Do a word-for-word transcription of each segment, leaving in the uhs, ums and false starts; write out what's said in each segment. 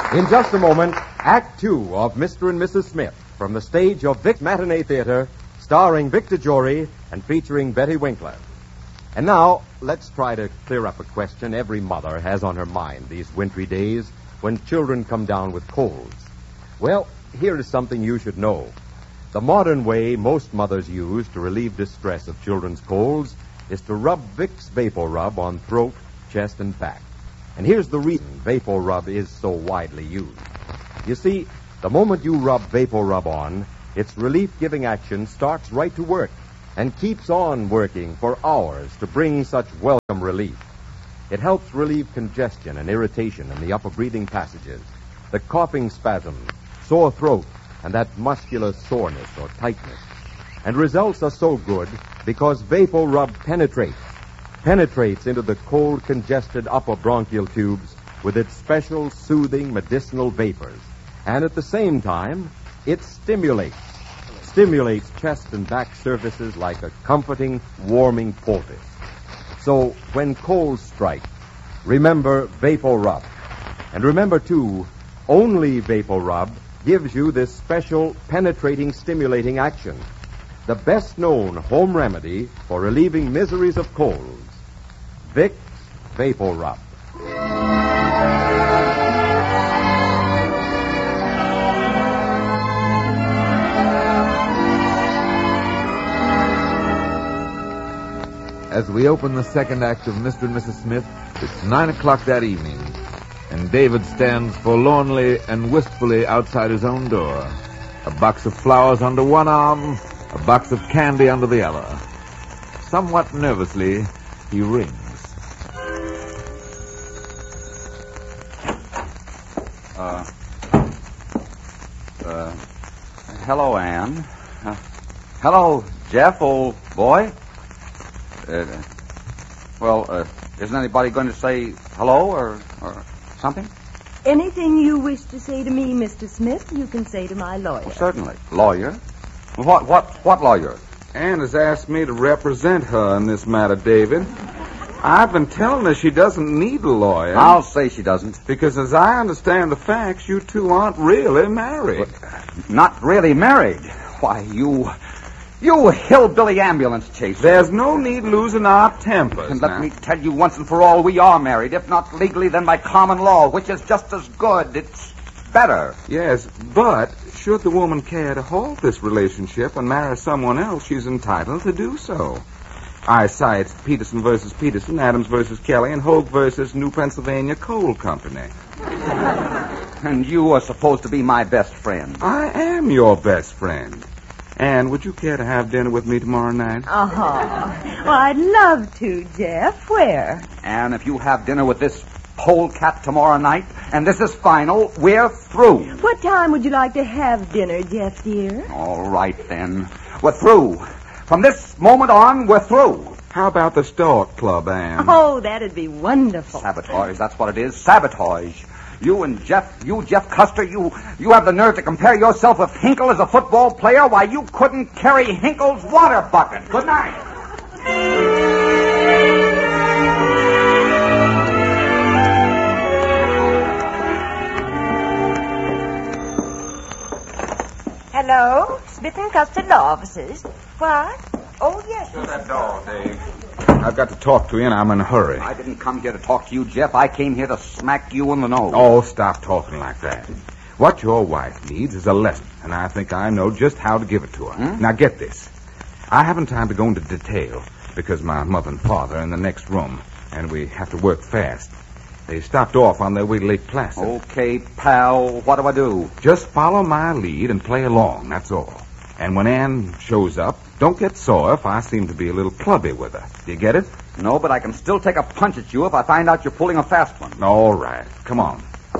In just a moment, Act Two of Mister and Missus Smith from the stage of Vic Matinee Theater, starring Victor Jory and featuring Betty Winkler. And now, let's try to clear up a question every mother has on her mind these wintry days when children come down with colds. Well, here is something you should know. The modern way most mothers use to relieve distress of children's colds is to rub Vicks Vapor Rub on throat, chest, and back. And here's the reason Vapor Rub is so widely used. You see, the moment you rub Vapor Rub on, its relief-giving action starts right to work and keeps on working for hours to bring such welcome relief. It helps relieve congestion and irritation in the upper breathing passages, the coughing spasms, sore throat, and that muscular soreness or tightness. And results are so good because Vapor Rub penetrates, penetrates into the cold, congested upper bronchial tubes with its special soothing medicinal vapors. And at the same time, it stimulates, stimulates chest and back surfaces like a comforting, warming poultice. So when colds strike, remember Vapor Rub. And remember, too, only Vapor Rub gives you this special penetrating, stimulating action. The best-known home remedy for relieving miseries of colds. Vicks Vapor Rub. As we open the second act of Mister and Missus Smith, it's nine o'clock that evening, and David stands forlornly and wistfully outside his own door. A box of flowers under one arm, a box of candy under the other. Somewhat nervously, he rings. Uh, uh, hello, Ann. Uh, hello, Jeff, old boy. Uh, well, uh, isn't anybody going to say hello or, or something? Anything you wish to say to me, Mister Smith, you can say to my lawyer. Well, certainly. Lawyer? What, what, what lawyer? Ann has asked me to represent her in this matter, David. I've been telling her she doesn't need a lawyer. I'll say she doesn't. Because as I understand the facts, you two aren't really married. But, not really married. Why, you... You hillbilly ambulance chaser. There's no need losing our tempers. And let now. me tell you once and for all, we are married. If not legally, then by common law, which is just as good. It's better. Yes, but should the woman care to halt this relationship and marry someone else, she's entitled to do so. I cite Peterson versus Peterson, Adams versus Kelly, and Hogue versus New Pennsylvania Coal Company. And you are supposed to be my best friend. I am your best friend. Ann, would you care to have dinner with me tomorrow night? Uh-huh. Well, I'd love to, Jeff. Where? And if you have dinner with this polecat tomorrow night, and this is final, we're through. What time would you like to have dinner, Jeff, dear? All right, then. We're through. From this moment on, we're through. How about the Stork Club, Ann? Oh, that'd be wonderful. Sabotage, that's what it is. Sabotage. You and Jeff, you, Jeff Custer, you you have the nerve to compare yourself with Hinkle as a football player? Why, you couldn't carry Hinkle's water bucket. Good night. Hello? Smith and Custer Law Offices. What? Oh, yes. Shut that door, Dave. I've got to talk to you, and I'm in a hurry. I didn't come here to talk to you, Jeff. I came here to smack you in the nose. Oh, stop talking like that. What your wife needs is a lesson, and I think I know just how to give it to her. Hmm? Now, get this. I haven't time to go into detail, because my mother and father are in the next room, and we have to work fast. They stopped off on their way to Lake Placid. Okay, pal, what do I do? Just follow my lead and play along, that's all. And when Ann shows up, don't get sore if I seem to be a little clubby with her. Do you get it? No, but I can still take a punch at you if I find out you're pulling a fast one. All right. Come on.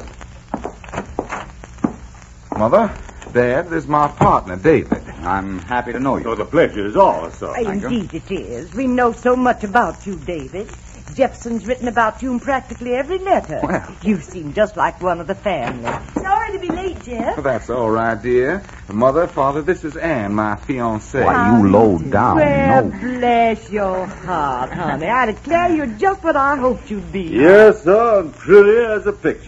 Mother, Dad, this is my partner, David. I'm happy to know you. Oh, the pleasure is ours, sir. Indeed it is. We know so much about you, David. Jefferson's written about you in practically every letter. Well. You seem just like one of the family. Sorry to be late, Jeff. That's all right, dear. Mother, Father, this is Ann, my fiancée. Why, you low down. Well, No. bless your heart, honey. I declare you're just what I hoped you'd be. Yes, sir, and pretty as a picture.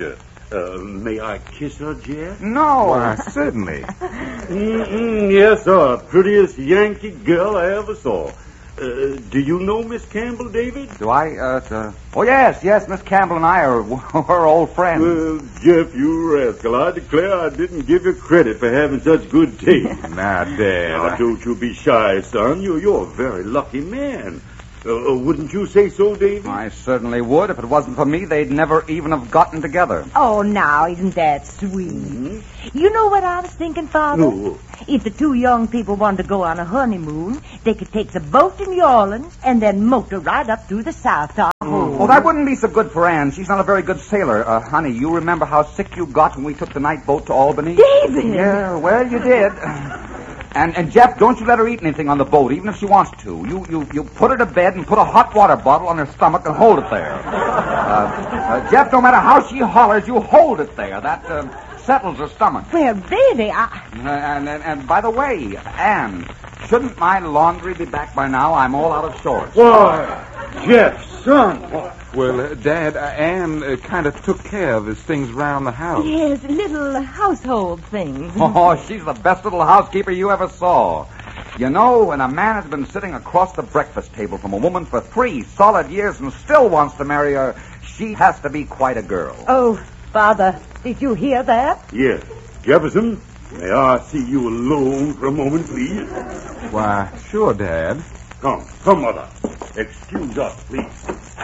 Uh, may I kiss her, Jeff? No. Why, certainly. Mm-mm, yes, sir. Prettiest Yankee girl I ever saw. Uh, do you know Miss Campbell, David? Do I, uh, uh, oh, yes, yes, Miss Campbell and I are we're old friends. Well, Jeff, you rascal. I declare I didn't give you credit for having such good taste. Now, Dad. Now, don't you be shy, son. You, you're a very lucky man. Uh, wouldn't you say so, David? I certainly would. If it wasn't for me, they'd never even have gotten together. Oh, now, isn't that sweet? Mm-hmm. You know what I was thinking, Father? Oh. If the two young people wanted to go on a honeymoon, they could take the boat in New Orleans and then motor right up through the South to Oh, that wouldn't be so good for Anne. She's not a very good sailor. Uh, honey, you remember how sick you got when we took the night boat to Albany? David! Yeah, well, you did. And, and Jeff, don't you let her eat anything on the boat, even if she wants to. You, you, you put her to bed and put a hot water bottle on her stomach and hold it there. Uh, uh, Jeff, no matter how she hollers, you hold it there. That uh, settles her stomach. Well, baby, I... Uh, and, and, and by the way, Anne, shouldn't my laundry be back by now? I'm all out of shorts. Why, Jeff, son. Well, uh, Dad, uh, Anne uh, kind of took care of his things around the house. Yes, little household things. Oh, she's the best little housekeeper you ever saw. You know, when a man has been sitting across the breakfast table from a woman for three solid years and still wants to marry her, she has to be quite a girl. Oh, Father, did you hear that? Yes. Jefferson, may I see you alone for a moment, please? Why, sure, Dad. Come, come, Mother. Excuse us, please.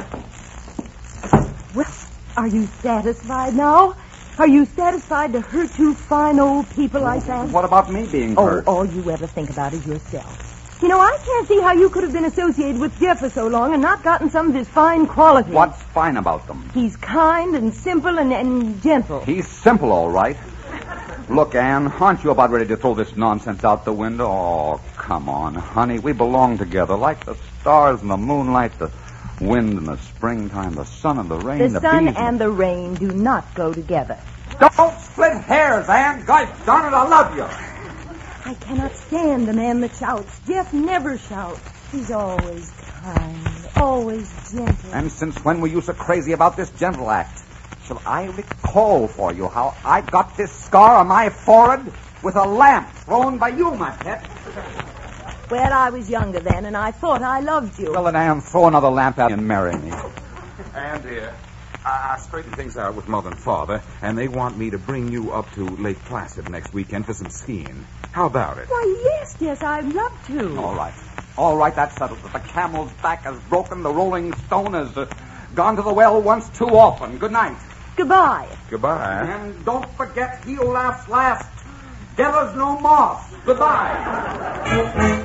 Well, are you satisfied now? Are you satisfied to hurt two fine old people like that? What about me being Oh, hurt? all you ever think about is yourself. You know, I can't see how you could have been associated with Jeff for so long and not gotten some of his fine qualities. What's fine about them? He's kind and simple and, and gentle. He's simple, all right. Look, Anne, aren't you about ready to throw this nonsense out the window? Oh, come on, honey. We belong together like the stars and the moonlight, the wind in the springtime, the sun and the rain, The the, sun bees and the rain do not go together. Don't split hairs, Anne. Gosh darn it, I love you. I cannot stand a man that shouts. Jeff never shouts. He's always kind, always gentle. And since when were you so crazy about this gentle act? Shall I recall for you how I got this scar on my forehead with a lamp thrown by you, my pet? Well, I was younger then, and I thought I loved you. Well, then, Anne, throw another lamp out and marry me. And, dear, I, I straightened things out with Mother and Father, and they want me to bring you up to Lake Placid next weekend for some skiing. How about it? Why, yes, yes, I'd love to. All right. All right, that settles it. The camel's back is broken. The rolling stone has uh, gone to the well once too often. Good night. Goodbye. Goodbye. And don't forget, he who laughs last gathers no moss. Goodbye.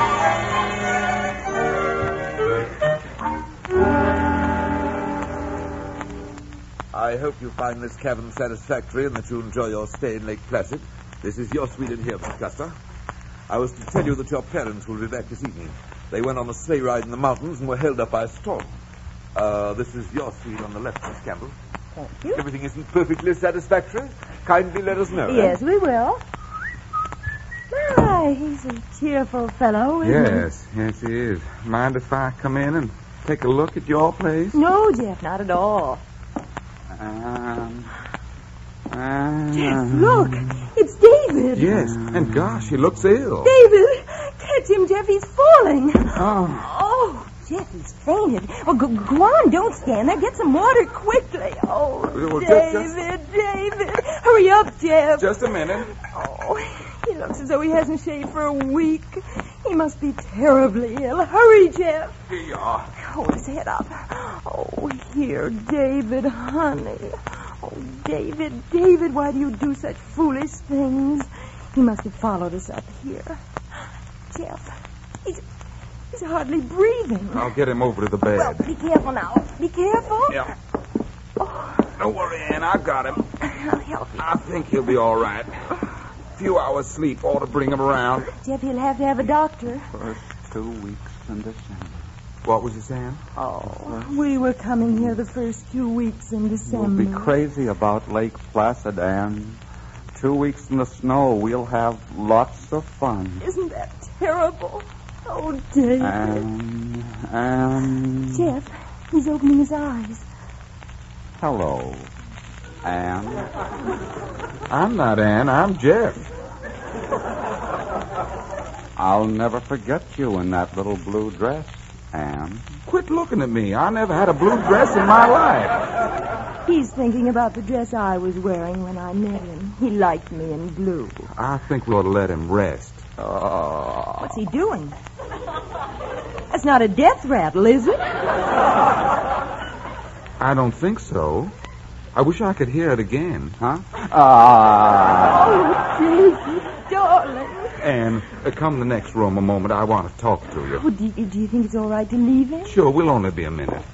I hope you find this cabin satisfactory and that you enjoy your stay in Lake Placid. This is your suite in here, Miss Custer. I was to tell you that your parents will be back this evening. They went on a sleigh ride in the mountains and were held up by a storm. Uh, this is your suite on the left, Miss Campbell. Thank you. Everything isn't perfectly satisfactory. Kindly let us know. Yes, we will. My, he's a cheerful fellow, isn't Yes, yes, he is. Mind if I come in and take a look at your place? he? No, Jeff, not at all. Um, um, Jeff, look. It's David. Yes, and gosh, he looks ill. David, catch him, Jeff. He's falling. Oh. Oh, Jeff, he's fainted. Well, go, go on. Don't stand there. Get some water quickly. Oh, Well, just- David, David. Hurry up, Jeff. Just a minute. Oh, he looks as though he hasn't shaved for a week. He must be terribly ill. Hurry, Jeff. Here you are. Hold his head up. Oh, here, David, honey. Oh, David, David, why do you do such foolish things? He must have followed us up here. Jeff, he's, he's hardly breathing. I'll get him over to the bed. Well, be careful now. Be careful. Yeah. Oh, Don't worry, Ann. I've got him. I'll help you. I think he'll be all right. A few hours sleep ought to bring him around. Jeff, he'll have to have a doctor. First two weeks in December. What was you saying? Oh, we were coming here the first two weeks in We'll December. be crazy about Lake Placid, Anne. Two weeks in the snow, we'll have lots of fun. Isn't that terrible? Oh, David. Anne, Anne. Jeff, he's opening his eyes. Hello. Ann. I'm not Ann. I'm Jeff. I'll never forget you in that little blue dress, Ann. Quit looking at me. I never had a blue dress in my life. He's thinking about the dress I was wearing when I met him. He liked me in blue. I think we ought to let him rest. Oh. What's he doing? That's not a death rattle, is it? I don't think so. I wish I could hear it again. Huh? Ah. Oh, David, darling. Ann, uh, come the next room a moment. I want to talk to you. Oh, do, you- do you think it's all right to leave him? Sure, we'll only be a minute.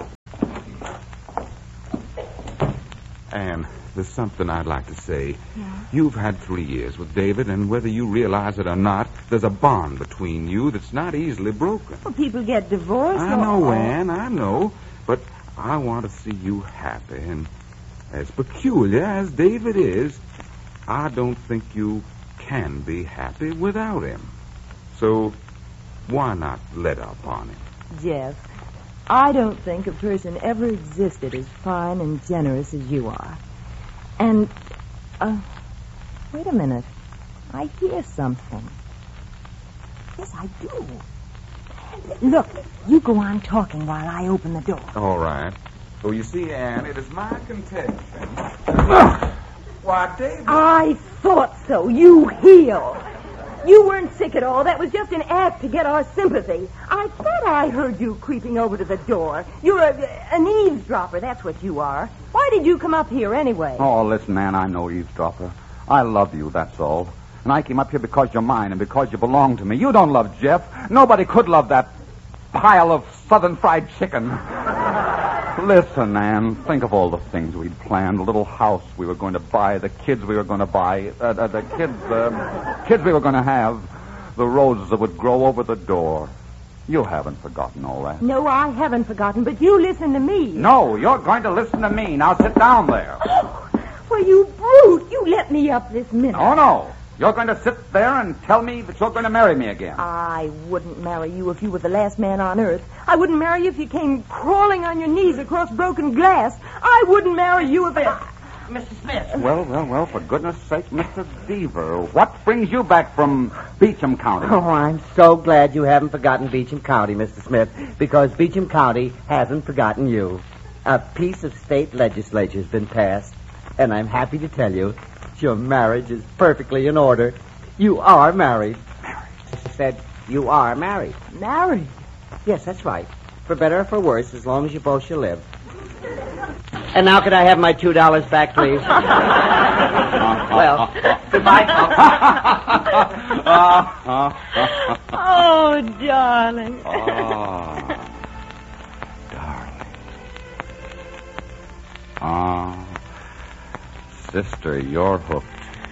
Ann, there's something I'd like to say. Yeah. You've had three years with David, and whether you realize it or not, there's a bond between you that's not easily broken. Well, people get divorced. I or- know, Ann, I know. But I want to see you happy, and as peculiar as David is, I don't think you can be happy without him. So why not let up on him? Jeff, I don't think a person ever existed as fine and generous as you are. And, uh, wait a minute. I hear something. Yes, I do. Look, you go on talking while I open the door. All right. Well, you see, Ann, it is my contention. Why, David... I thought so. You heel. You weren't sick at all. That was just an act to get our sympathy. I thought I heard you creeping over to the door. You're a, an eavesdropper. That's what you are. Why did you come up here anyway? Oh, listen, Ann, I know eavesdropper. I love you, that's all. And I came up here because you're mine and because you belong to me. You don't love Jeff. Nobody could love that pile of southern fried chicken. Listen, Ann, think of all the things we'd planned. The little house we were going to buy, the kids we were going to buy, uh, uh, the kids, uh, kids we were going to have, the roses that would grow over the door. You haven't forgotten all that. No, I haven't forgotten, but you listen to me. No, you're going to listen to me. Now sit down there. Well, you brute. You let me up this minute. Oh, no. You're going to sit there and tell me that you're going to marry me again. I wouldn't marry you if you were the last man on earth. I wouldn't marry you if you came crawling on your knees across broken glass. I wouldn't marry you if it... Mister Smith. Well, well, well, for goodness sake, Mister Deaver, what brings you back from Beecham County? Oh, I'm so glad you haven't forgotten Beecham County, Mister Smith, because Beecham County hasn't forgotten you. A piece of state legislature has been passed, and I'm happy to tell you your marriage is perfectly in order. You are married. Married? She said you are married. Married? Yes, that's right. For better or for worse, as long as you both shall live. And now could I have my two dollars back, please? Well, goodbye, folks. Oh, darling. Oh, darling. Ah, sister, you're hooked.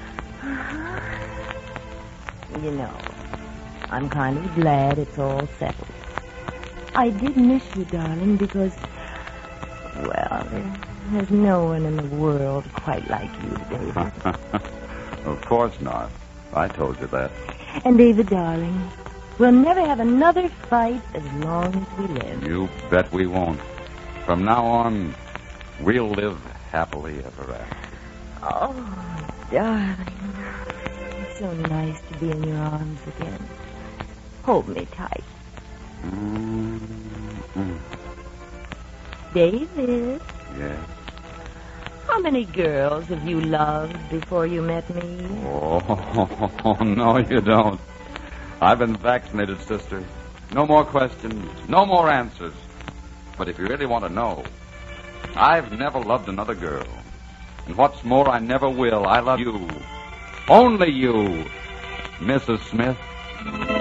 You know, I'm kind of glad it's all settled. I did miss you, darling, because, well, there's no one in the world quite like you, David. Of course not. I told you that. And, David, darling, we'll never have another fight as long as we live. You bet we won't. From now on, we'll live happily ever after. Oh, darling. It's so nice to be in your arms again. Hold me tight. Mm-hmm. David, Yes. how many girls have you loved before you met me? Oh, no, you don't. I've been vaccinated, sister. No more questions, no more answers. But if you really want to know, I've never loved another girl. And what's more, I never will. I love you. Only you, Missus Smith.